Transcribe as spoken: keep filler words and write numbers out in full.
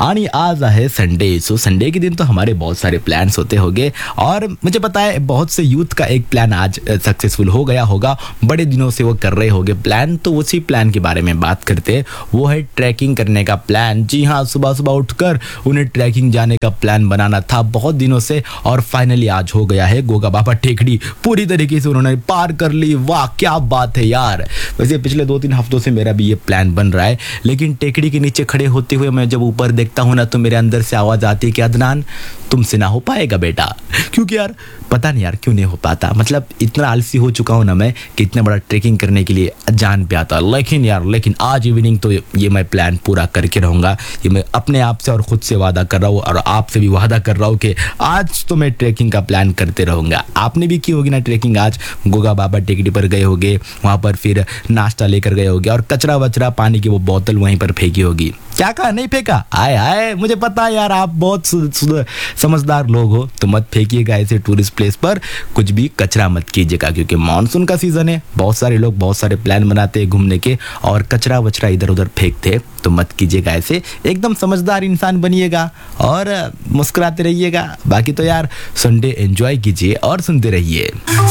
आनी आज है संडे। सो संडे के दिन तो हमारे बहुत सारे प्लान्स होते होंगे और मुझे पता है बहुत से यूथ का एक प्लान आज सक्सेसफुल हो गया होगा। बड़े दिनों से वो कर रहे होंगे प्लान, तो उसी प्लान के बारे में बात करते हैं। वो है ट्रैकिंग करने का प्लान। जी हाँ, सुबह सुबह उठकर उन्हें ट्रैकिंग जाने का प्लान बनाना था बहुत दिनों से और फाइनली आज हो गया है। गोगा बाबा टेकड़ी पूरी तरीके से उन्होंने पार कर ली। वाह क्या बात है यार। वैसे पिछले दो तीन हफ्तों से मेरा भी ये प्लान बन रहा है, लेकिन टेकड़ी के नीचे खड़े होते हुए मैं जब ऊपर देखता हूँ ना, तो मेरे अंदर से आवाज आती है कि अदनान तुमसे ना हो पाएगा बेटा। क्योंकि यार पता नहीं यार क्यों नहीं हो पाता। मतलब इतना आलसी हो चुका हूँ ना मैं कि इतना बड़ा ट्रैकिंग करने के लिए जान पे आता। लेकिन यार लेकिन आज इवनिंग तो ये मैं प्लान पूरा करके रहूँगा। ये मैं अपने आप से और खुद से वादा कर रहा हूँ और आपसे भी वादा कर रहा हूँ कि आज तो मैं ट्रैकिंग का प्लान करते रहूँगा। आपने भी की होगी ना ट्रैकिंग। आज गोगा बाबा टेकड़ी पर गए होगे, वहाँ पर फिर नाश्ता लेकर गए होगे और कचरा वचरा पानी की वो बोतल वहीं पर फेंकी होगी। क्या कहा, नहीं फेंका? आए आए, मुझे पता है यार आप बहुत समझदार लोग हो, तो मत फेंकिएगा ऐसे टूरिस्ट प्लेस पर। कुछ भी कचरा मत कीजिएगा क्योंकि मानसून का सीजन है। बहुत सारे लोग बहुत सारे प्लान बनाते हैं घूमने के और कचरा वचरा इधर उधर फेंकते हैं, तो मत कीजिएगा ऐसे। एकदम समझदार इंसान बनिएगा और मुस्कुराते रहिएगा। बाकी तो यार संडे एंजॉय कीजिए और सुनते रहिए।